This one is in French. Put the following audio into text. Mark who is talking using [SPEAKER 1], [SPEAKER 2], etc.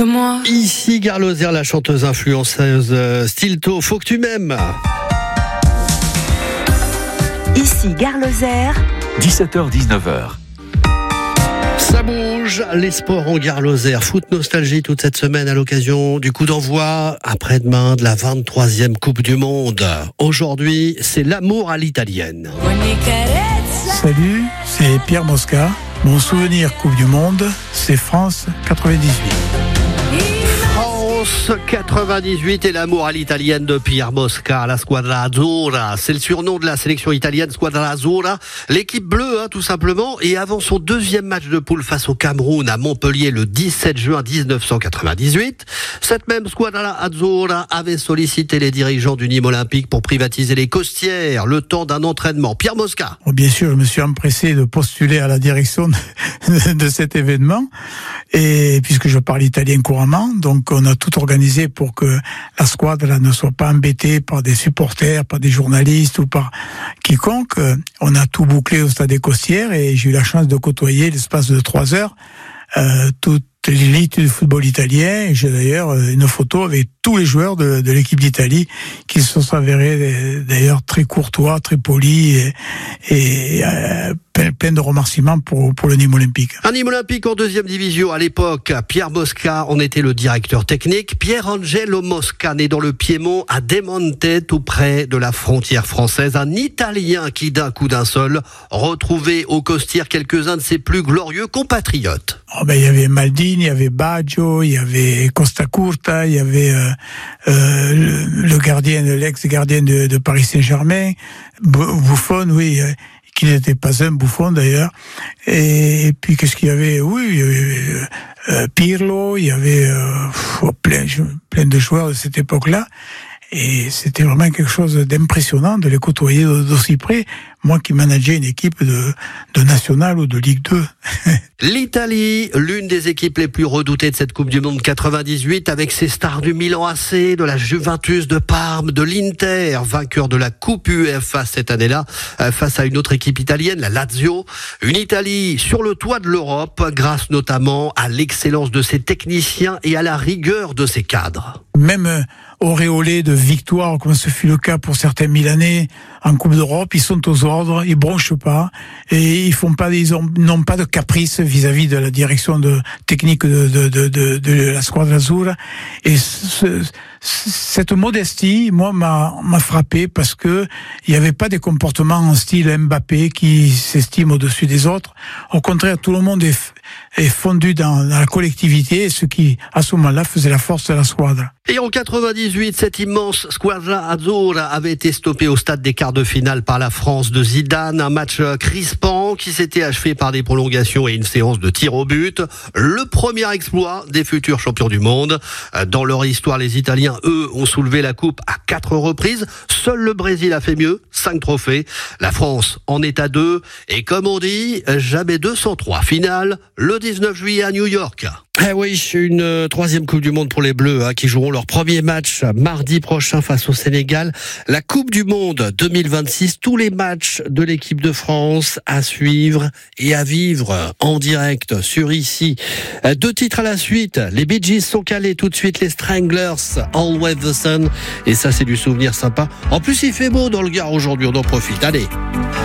[SPEAKER 1] que moi.
[SPEAKER 2] Ici Gare Lozère, la chanteuse influenceuse Stilto, faut que tu m'aimes.
[SPEAKER 3] Ici Gare Lozère,
[SPEAKER 4] 17h-19h.
[SPEAKER 2] Ça bouge, les sports en Gare Lozère. Foot nostalgie toute cette semaine à l'occasion du coup d'envoi après-demain de la 23e Coupe du Monde. Aujourd'hui, c'est l'amour à l'italienne.
[SPEAKER 5] Salut, c'est Pierre Mosca. Mon souvenir Coupe du Monde, c'est France 98.
[SPEAKER 2] France 98 et l'amour à l'italienne de Pierre Mosca, la Squadra Azzurra. C'est le surnom de la sélection italienne, Squadra Azzurra. L'équipe bleue, tout simplement. Et avant son deuxième match de poule face au Cameroun à Montpellier le 17 juin 1998, cette même Squadra Azzurra avait sollicité les dirigeants du Nîmes Olympique pour privatiser les costières le temps d'un entraînement. Pierre Mosca.
[SPEAKER 5] Bien sûr, je me suis empressé de postuler à la direction de cet événement. Et puisque je parle italien couramment, donc on a tout organisé pour que la squadra ne soit pas embêtée par des supporters, par des journalistes ou par quiconque. On a tout bouclé au stade des Costières et j'ai eu la chance de côtoyer l'espace de 3 heures toute l'élite du football italien. Et j'ai d'ailleurs une photo avec tous les joueurs de l'équipe d'Italie qui se sont avérés d'ailleurs très courtois, très polis et plein de remerciements pour le Nîmes Olympique.
[SPEAKER 2] Un Nîmes Olympique en deuxième division à l'époque. Pierre Mosca en était le directeur technique. Pier Angelo Mosca, né dans le Piémont, à Demonte, tout près de la frontière française. Un Italien qui, d'un coup d'un seul, retrouvait aux Costières quelques-uns de ses plus glorieux compatriotes.
[SPEAKER 5] Il y avait Maldini, il y avait Baggio, il y avait Costa Curta, il y avait le gardien, l'ex-gardien de Paris Saint-Germain, Buffon, oui, qui n'était pas un Buffon d'ailleurs. Et puis qu'est-ce qu'il y avait? Oui, il y avait Pirlo, il y avait plein de joueurs de cette époque-là. Et c'était vraiment quelque chose d'impressionnant de les côtoyer d'aussi près. Moi qui manageais une équipe de National ou de Ligue 2.
[SPEAKER 2] L'Italie, l'une des équipes les plus redoutées de cette Coupe du Monde 98, avec ses stars du Milan AC, de la Juventus de Parme, de l'Inter, vainqueur de la Coupe UEFA cette année-là, face à une autre équipe italienne, la Lazio. Une Italie sur le toit de l'Europe, grâce notamment à l'excellence de ses techniciens et à la rigueur de ses cadres.
[SPEAKER 5] Même auréolés de victoires, comme ce fut le cas pour certains Milanais en Coupe d'Europe, ils sont aux ordres, ils bronchent pas et ils n'ont pas de caprice vis-à-vis de la direction technique de la Squadra Azzurra. Et cette modestie, moi, m'a frappé parce que il n'y avait pas des comportements en style Mbappé qui s'estime au-dessus des autres. Au contraire, tout le monde est fondu dans la collectivité, ce qui, à ce moment-là, faisait la force de la Squadra.
[SPEAKER 2] Et en 98, cette immense Squadra Azzurra avait été stoppée au stade des quarts de finale par la France de Zidane. Un match crispant qui s'était achevé par des prolongations et une séance de tirs au but. Le premier exploit des futurs champions du monde. Dans leur histoire, les Italiens, eux, ont soulevé la coupe à 4 reprises. Seul le Brésil a fait mieux, 5 trophées. La France en est à 2. Et comme on dit, jamais 203. Finale, le 19 juillet à New York. Eh oui, une 3e Coupe du Monde pour les Bleus qui joueront leur premier match mardi prochain face au Sénégal. La Coupe du Monde 2026, tous les matchs de l'équipe de France à suivre et à vivre en direct sur ici. 2 titres à la suite, les Bee Gees sont calés tout de suite, les Stranglers, Always the Sun, et ça c'est du souvenir sympa. En plus il fait beau dans le Gard aujourd'hui, on en profite, allez.